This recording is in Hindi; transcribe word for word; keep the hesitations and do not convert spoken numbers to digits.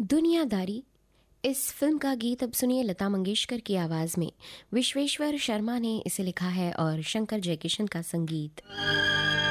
दुनियादारी। इस फिल्म का गीत अब सुनिए लता मंगेशकर की आवाज़ में। विश्वेश्वर शर्मा ने इसे लिखा है और शंकर जयकिशन का संगीत।